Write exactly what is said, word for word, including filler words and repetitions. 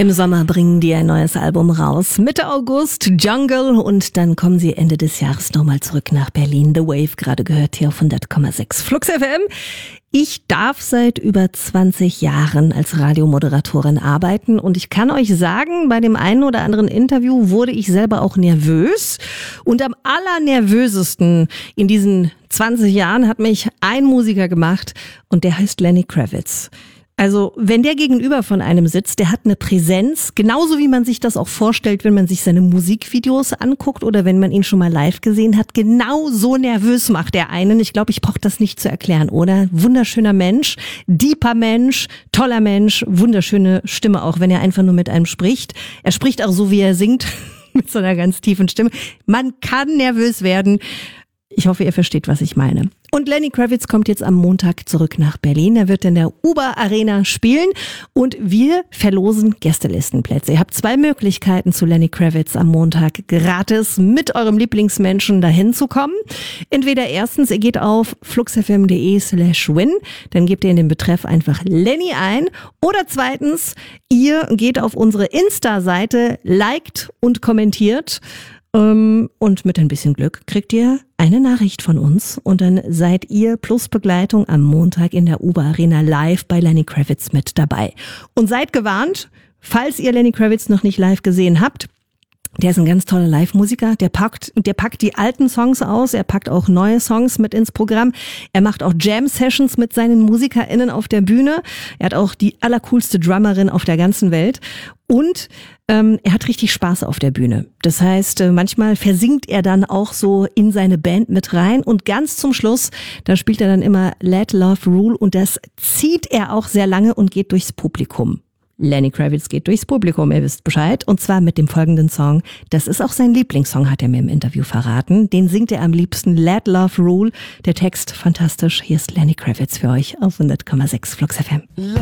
Im Sommer bringen die ein neues Album raus. Mitte August Jungle und dann kommen sie Ende des Jahres nochmal zurück nach Berlin. The Wave, gerade gehört hier auf hundert Komma sechs Flux F M. Ich darf seit über zwanzig Jahren als Radiomoderatorin arbeiten und ich kann euch sagen, bei dem einen oder anderen Interview wurde ich selber auch nervös. Und am allernervösesten in diesen zwanzig Jahren hat mich ein Musiker gemacht und der heißt Lenny Kravitz. Also wenn der gegenüber von einem sitzt, der hat eine Präsenz, genauso wie man sich das auch vorstellt, wenn man sich seine Musikvideos anguckt oder wenn man ihn schon mal live gesehen hat. Genau so nervös macht er einen. Ich glaube, ich brauche das nicht zu erklären, oder? Wunderschöner Mensch, deeper Mensch, toller Mensch, wunderschöne Stimme auch, wenn er einfach nur mit einem spricht. Er spricht auch so, wie er singt, mit so einer ganz tiefen Stimme. Man kann nervös werden. Ich hoffe, ihr versteht, was ich meine. Und Lenny Kravitz kommt jetzt am Montag zurück nach Berlin. Er wird in der Uber Arena spielen und wir verlosen Gästelistenplätze. Ihr habt zwei Möglichkeiten, zu Lenny Kravitz am Montag gratis mit eurem Lieblingsmenschen dahin zu kommen. Entweder erstens, ihr geht auf fluxfm.de slash win, dann gebt ihr in den Betreff einfach Lenny ein. Oder zweitens, ihr geht auf unsere Insta-Seite, liked und kommentiert. Und mit ein bisschen Glück kriegt ihr eine Nachricht von uns und dann seid ihr plus Begleitung am Montag in der Uber Arena live bei Lenny Kravitz mit dabei. Und seid gewarnt, falls ihr Lenny Kravitz noch nicht live gesehen habt, der ist ein ganz toller Live-Musiker, der packt, der packt die alten Songs aus, er packt auch neue Songs mit ins Programm, er macht auch Jam-Sessions mit seinen MusikerInnen auf der Bühne, er hat auch die allercoolste Drummerin auf der ganzen Welt und ähm, er hat richtig Spaß auf der Bühne. Das heißt, äh, manchmal versinkt er dann auch so in seine Band mit rein und ganz zum Schluss, da spielt er dann immer Let Love Rule und das zieht er auch sehr lange und geht durchs Publikum. Lenny Kravitz geht durchs Publikum, ihr wisst Bescheid. Und zwar mit dem folgenden Song. Das ist auch sein Lieblingssong, hat er mir im Interview verraten. Den singt er am liebsten, Let Love Rule. Der Text fantastisch. Hier ist Lenny Kravitz für euch auf hundert Komma sechs Flux F M.